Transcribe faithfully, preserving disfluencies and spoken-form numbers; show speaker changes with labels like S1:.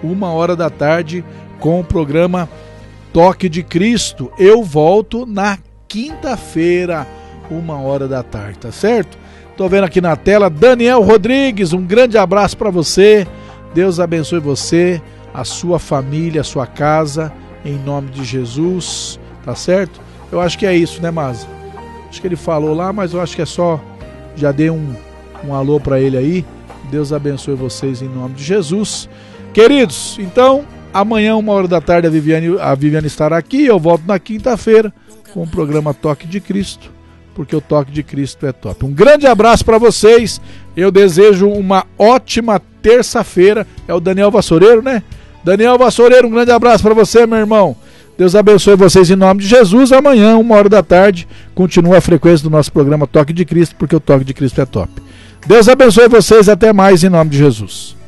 S1: uma hora da tarde, com o programa Toque de Cristo. Eu volto na quinta-feira, uma hora da tarde, tá certo? Tô vendo aqui na tela, Daniel Rodrigues, um grande abraço para você. Deus abençoe você, a sua família, a sua casa, em nome de Jesus, tá certo? Eu acho que é isso, né, Maza? Acho que ele falou lá, mas eu acho que é só, já dei um, um alô para ele aí. Deus abençoe vocês em nome de Jesus. Queridos, então, amanhã, uma hora da tarde, a Viviane, a Viviane estará aqui. Eu volto na quinta-feira com o programa Toque de Cristo, porque o Toque de Cristo é top. Um grande abraço para vocês. Eu desejo uma ótima terça-feira. É o Daniel Vassoureiro, né? Daniel Vassoureiro, um grande abraço para você, meu irmão. Deus abençoe vocês em nome de Jesus. Amanhã, uma hora da tarde, continua a frequência do nosso programa Toque de Cristo, porque o Toque de Cristo é top. Deus abençoe vocês. Até mais em nome de Jesus.